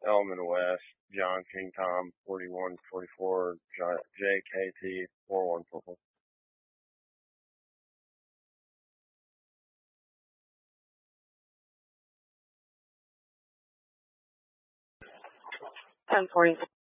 Elman West, John King Tom, 4144, JKT, 4144. Ten 40.